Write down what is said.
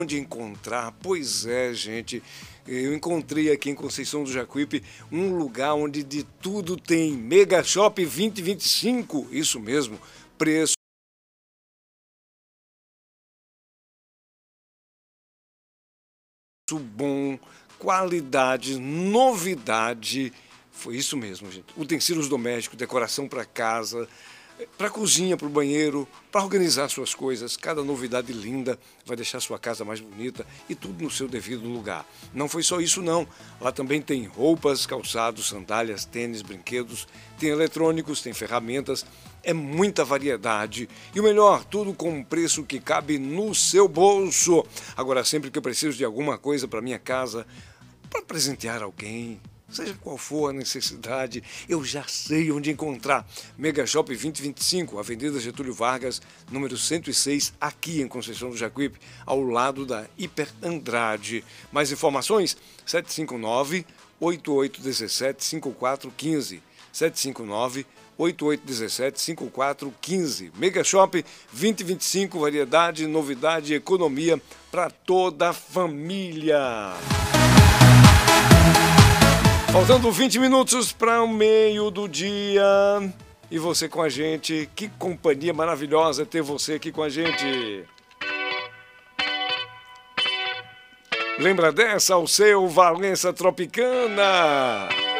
Onde encontrar? Pois é, gente. Eu encontrei aqui em Conceição do Jacuípe um lugar onde de tudo tem. Mega Shop 2025. Isso mesmo. Preço bom, qualidade, novidade. Foi isso mesmo, gente. Utensílios domésticos, decoração para casa, para a cozinha, para o banheiro, para organizar suas coisas. Cada novidade linda vai deixar sua casa mais bonita e tudo no seu devido lugar. Não foi só isso não. Lá também tem roupas, calçados, sandálias, tênis, brinquedos, tem eletrônicos, tem ferramentas. É muita variedade. E o melhor, tudo com um preço que cabe no seu bolso. Agora, sempre que eu preciso de alguma coisa para minha casa, para presentear alguém, seja qual for a necessidade, eu já sei onde encontrar. Mega Shop 2025, Avenida Getúlio Vargas, número 106, aqui em Conceição do Jacuípe, ao lado da Hiper Andrade. Mais informações? 759-8817-5415. 759-8817-5415. Mega Shop 2025, variedade, novidade e economia para toda a família. Faltando 20 minutos para o meio do dia. E você com a gente. Que companhia maravilhosa ter você aqui com a gente. Lembra dessa? O seu Valença Tropicana.